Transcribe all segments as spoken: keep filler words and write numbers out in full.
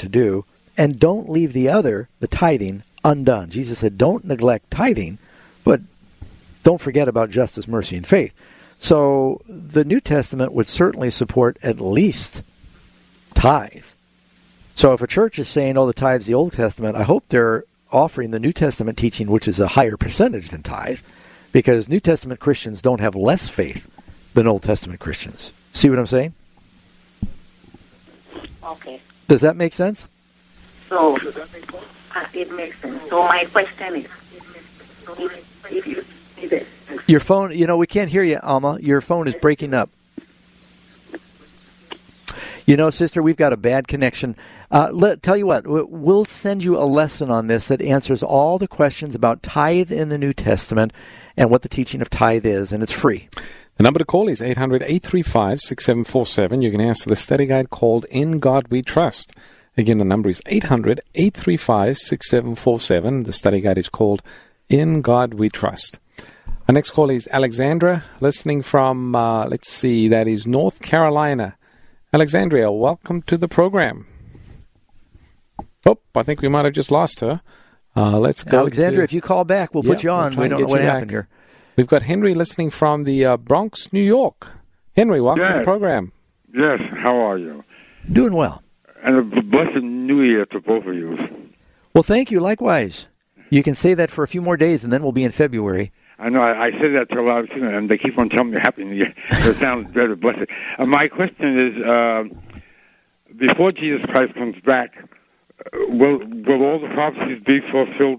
to do, and don't leave the other, the tithing, undone. Jesus said, don't neglect tithing, but don't forget about justice, mercy, and faith. So the New Testament would certainly support at least tithe. So if a church is saying, oh, the tithe's the Old Testament, I hope they're offering the New Testament teaching, which is a higher percentage than tithe, because New Testament Christians don't have less faith than Old Testament Christians. See what I'm saying? Okay. Does that make sense? So, uh, it makes sense. So my question is, if, if you see this. Your phone, you know, we can't hear you, Alma. Your phone is breaking up. You know, sister, we've got a bad connection. Uh, let, tell you what, we'll send you a lesson on this that answers all the questions about tithe in the New Testament and what the teaching of tithe is, and it's free. The number to call is eight hundred, eight three five, six seven four seven. You can answer the study guide called In God We Trust. Again, the number is eight hundred, eight three five, six seven four seven. The study guide is called In God We Trust. Our next call is Alexandra, listening from, uh, let's see, that is North Carolina. Alexandria, welcome to the program. Oh, I think we might have just lost her. Uh, let's go. Alexandra, to, if you call back, we'll yeah, put you on. We'll we don't know what happened back. here. We've got Henry listening from the uh, Bronx, New York. Henry, welcome yes. to the program. Yes, how are you? Doing well. And a blessed New Year to both of you. Well, thank you. Likewise. You can say that for a few more days, and then we'll be in February. I know, I, I say that to a lot of people, and they keep on telling me Happy New Year. It sounds very blessed. Uh, my question is, uh, before Jesus Christ comes back, uh, will, will all the prophecies be fulfilled?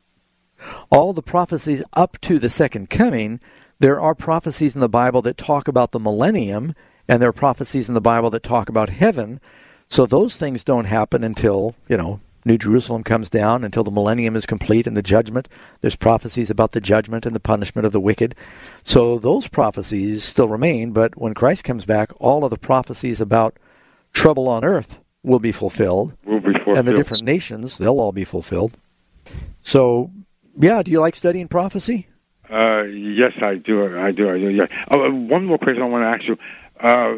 All the prophecies up to the second coming. There are prophecies in the Bible that talk about the millennium, and there are prophecies in the Bible that talk about heaven. So those things don't happen until, you know, New Jerusalem comes down, until the millennium is complete and the judgment. There's prophecies about the judgment and the punishment of the wicked. So those prophecies still remain, but when Christ comes back, all of the prophecies about trouble on earth will be fulfilled. Will be fulfilled. And the different nations, they'll all be fulfilled. So, yeah, do you like studying prophecy? Uh, yes, I do. I do. I do. Yeah. Oh, one more question I want to ask you. Uh,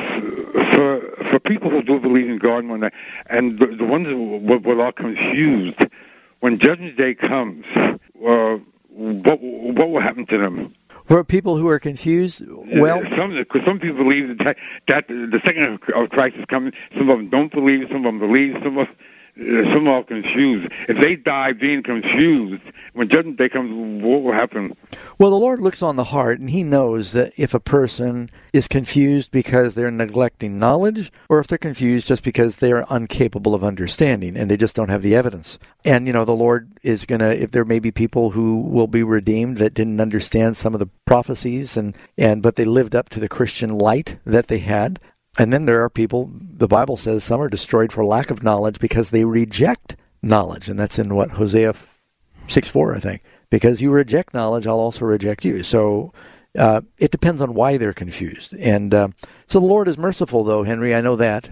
for for people who do believe in God, and, and the, the ones who were all confused, when Judgment Day comes, uh, what what will happen to them? For people who are confused, well, uh, some because some people believe that that the second of Christ is coming. Some of them don't believe. Some of them believe. Some of Uh, some are confused. If they die being confused, when Judgment Day comes, what will happen? Well, the Lord looks on the heart, and He knows that if a person is confused because they're neglecting knowledge, or if they're confused just because they're incapable of understanding, and they just don't have the evidence. And, you know, the Lord is going to, if there may be people who will be redeemed that didn't understand some of the prophecies, and, and but they lived up to the Christian light that they had. And then there are people, the Bible says, some are destroyed for lack of knowledge because they reject knowledge. And that's in, what, Hosea six four, I think. Because you reject knowledge, I'll also reject you. So uh, it depends on why they're confused. And uh, so the Lord is merciful, though, Henry. I know that.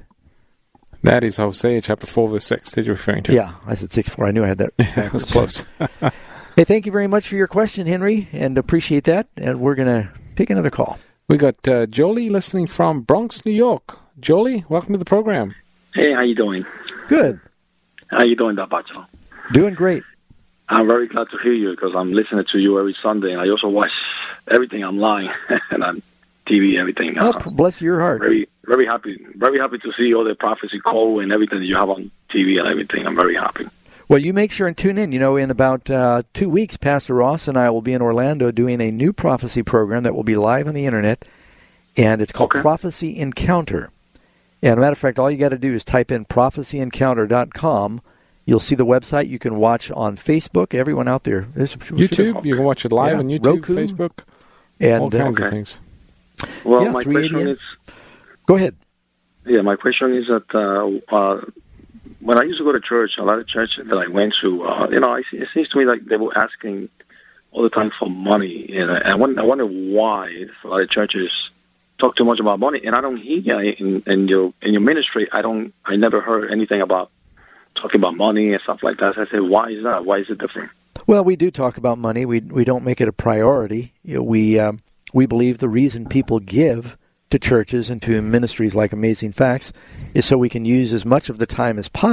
That is Hosea chapter four, verse six that you're referring to. Yeah, I said six four. I knew I had that. That was close. Hey, thank you very much for your question, Henry, and appreciate that. And we're going to take another call. We got uh, Jolie listening from Bronx, New York. Jolie, welcome to the program. Hey, how you doing? Good. How you doing, Dapacho? Doing great. I'm very glad to hear you because I'm listening to you every Sunday, and I also watch everything online and on T V, everything. Oh, uh, bless your heart. Very, very happy. Very happy to see all the prophecy call and everything that you have on T V and everything. I'm very happy. Well, you make sure and tune in. You know, in about uh, two weeks, Pastor Ross and I will be in Orlando doing a new prophecy program that will be live on the Internet, and it's called okay. Prophecy Encounter. And as a matter of fact, all you got to do is type in prophecy encounter dot com. You'll see the website. You can watch on Facebook. Everyone out there. YouTube. You can watch it live yeah, on YouTube, Roku, Facebook, and all kinds okay. of things. Well, yeah, my question is... Go ahead. Yeah, my question is that uh, uh, when I used to go to church, a lot of churches that I went to, uh, you know, it seems to me like they were asking all the time for money. And I, I wonder, I wonder why a lot of churches talk too much about money. And I don't hear in, in your in your ministry, I don't, I never heard anything about talking about money and stuff like that. So I said, why is that? Why is it different? Well, we do talk about money. We we don't make it a priority. You know, we um, we believe the reason people give to churches and to ministries like Amazing Facts is so we can use as much of the time as possible